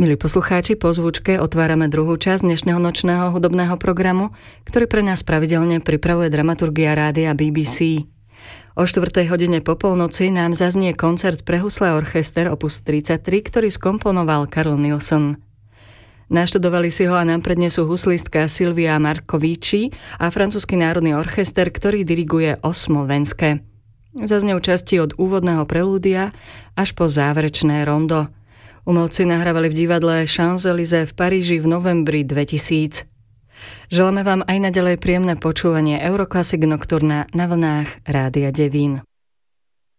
Milí poslucháči, po zvučke otvárame druhú časť dnešného nočného hudobného programu, ktorý pre nás pravidelne pripravuje dramaturgia rádia BBC. O 4. hodine po polnoci nám zaznie koncert pre husle a orchester opus 33, ktorý skomponoval Carl Nielsen. Naštudovali si ho a nám prednesú huslistka Silvia Markovici a francúzsky národný orchester, ktorý diriguje Osmo Venske. Zaznejú časti od úvodného prelúdia až po záverečné rondo. Umelci nahrávali v divadle Champs-Élysées v Paríži v novembri 2000. Želáme vám aj naďalej príjemné počúvanie Euroclassic Nocturna na vlnách Rádia Devín.